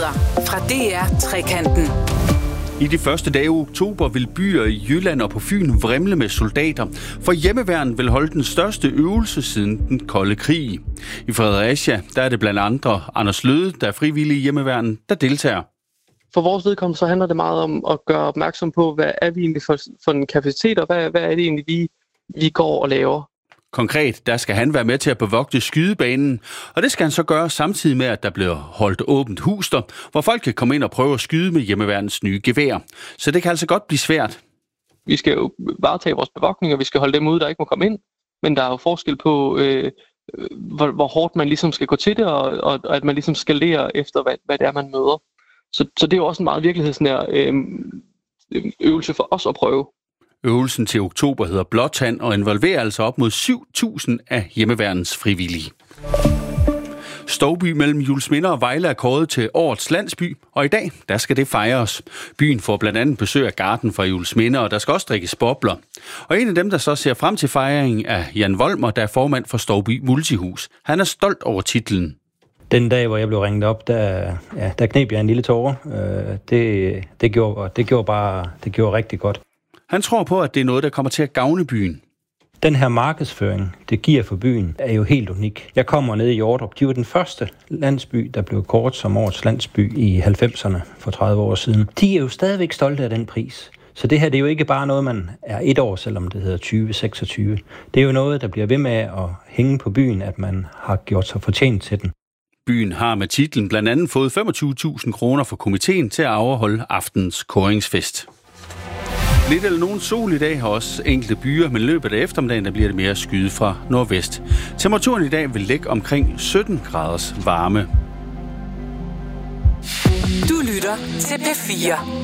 Nyheder fra DR Trekanten. I de første dage i oktober vil byer i Jylland og på Fyn vrimle med soldater, for hjemmeværnet vil holde den største øvelse siden den kolde krig. I Fredericia, der er det blandt andre Anders Løde, der er frivillig i hjemmeværnet, der deltager. For vores vedkommende så handler det meget om at gøre opmærksom på, hvad er vi egentlig for en kapacitet, og hvad er det egentlig, vi går og laver. Konkret, der skal han være med til at bevogte skydebanen, og det skal han så gøre samtidig med, at der bliver holdt åbent hus der, hvor folk kan komme ind og prøve at skyde med hjemmeværnets nye gevær. Så det kan altså godt blive svært. Vi skal jo varetage vores bevogtning, og vi skal holde dem ude, der ikke må komme ind. Men der er jo forskel på, hvor hårdt man ligesom skal gå til det, og at man ligesom skalerer efter, hvad det er, man møder. Så det er jo også en meget virkelighedsnær øvelse for os at prøve. Øvelsen til oktober hedder Blåtand og involverer altså op mod 7.000 af hjemmeværnets frivillige. Stouby mellem Juelsminde og Vejle er kåret til årets landsby, og i dag, der skal det fejres. Byen får blandt andet besøg af Garden fra Juelsminde, og der skal også drikkes bobler. Og en af dem, der så ser frem til fejringen, er Jan Volmer, der er formand for Stouby Multihus. Han er stolt over titlen. Den dag, hvor jeg blev ringet op, der kneb jeg en lille tåre. Det gjorde rigtig godt. Han tror på, at det er noget, der kommer til at gavne byen. Den her markedsføring, det giver for byen, er jo helt unik. Jeg kommer ned i Hjortrup. De var den første landsby, der blev kåret som årets landsby i 90'erne for 30 år siden. De er jo stadigvæk stolte af den pris. Så det her, det er jo ikke bare noget, man er et år, selvom det hedder 2026. Det er jo noget, der bliver ved med at hænge på byen, at man har gjort sig fortjent til den. Byen har med titlen blandt andet fået 25.000 kroner for komiteen til at afholde aftens kåringsfest. Lidt eller nogen sol i dag har også enkelte byer, men løbet af eftermiddagen der bliver det mere skyde fra nordvest. Temperaturen i dag vil ligge omkring 17 graders varme. Du lytter til P4.